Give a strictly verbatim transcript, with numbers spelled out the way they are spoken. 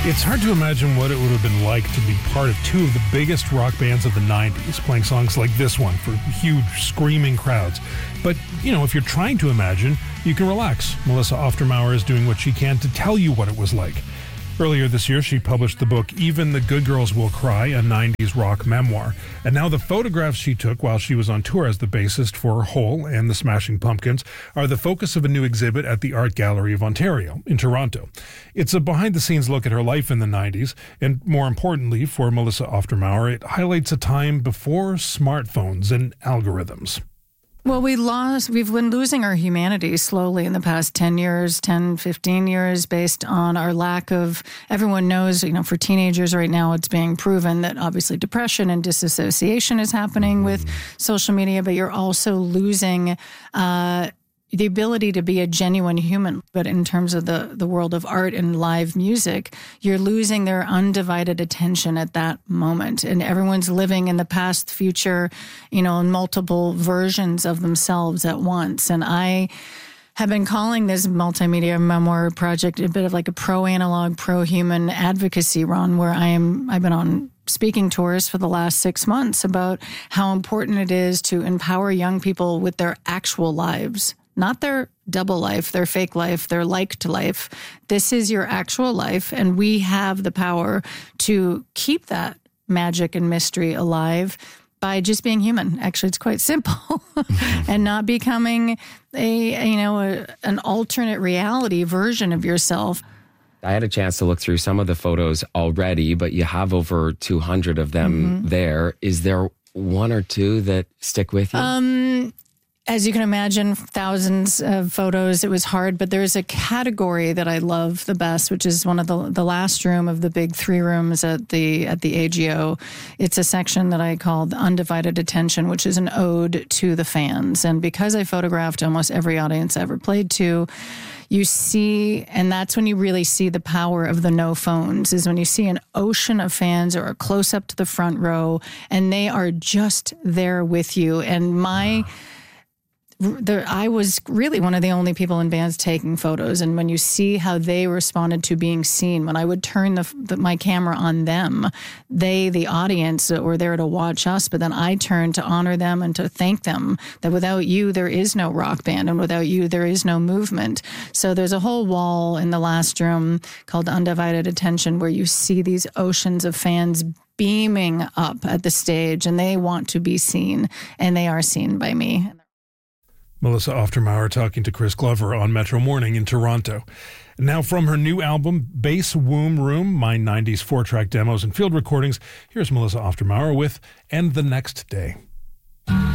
It's hard to imagine what it would have been like to be part of two of the biggest rock bands of the nineties, playing songs like this one for huge, screaming crowds. But, you know, if you're trying to imagine, you can relax. Melissa Oftermauer is doing what she can to tell you what it was like. Earlier this year, she published the book Even the Good Girls Will Cry, a nineties rock memoir. And now the photographs she took while she was on tour as the bassist for Hole and the Smashing Pumpkins are the focus of a new exhibit at the Art Gallery of Ontario in Toronto. It's a behind-the-scenes look at her life in the nineties, and more importantly for Melissa Oftermauer, it highlights a time before smartphones and algorithms. Well, we lost, we've been losing our humanity slowly in the past ten years, ten, fifteen years, based on our lack of, everyone knows, you know, for teenagers right now, it's being proven that obviously depression and disassociation is happening with social media, but you're also losing uh, the ability to be a genuine human. But in terms of the, the world of art and live music, you're losing their undivided attention at that moment. And everyone's living in the past, future, you know, in multiple versions of themselves at once. And I have been calling this multimedia memoir project a bit of like a pro-analog, pro-human advocacy run, where I am, I've been on speaking tours for the last six months about how important it is to empower young people with their actual lives. Not their double life, their fake life, their liked life. This is your actual life, and we have the power to keep that magic and mystery alive by just being human. Actually, it's quite simple. And not becoming a, you know, a, an alternate reality version of yourself. I had a chance to look through some of the photos already, but you have over two hundred of them mm-hmm. there. Is there one or two that stick with you? Um... As you can imagine, thousands of photos. It was hard, but there's a category that I love the best, which is one of the the last room of the big three rooms at the at the A G O. It's a section that I call the Undivided Attention, which is an ode to the fans. And because I photographed almost every audience I ever played to, you see, and that's when you really see the power of the no phones, is when you see an ocean of fans or a close up to the front row, and they are just there with you. And my... The, I was really one of the only people in bands taking photos. And when you see how they responded to being seen, when I would turn the, the, my camera on them, they, the audience, were there to watch us. But then I turned to honor them and to thank them that without you, there is no rock band. And without you, there is no movement. So there's a whole wall in the last room called Undivided Attention where you see these oceans of fans beaming up at the stage. And they want to be seen. And they are seen by me. Melissa Oftermauer talking to Chris Glover on Metro Morning in Toronto. Now from her new album, Bass Womb Room, My nineties four-track demos and field recordings, here's Melissa Oftermauer with And the Next Day.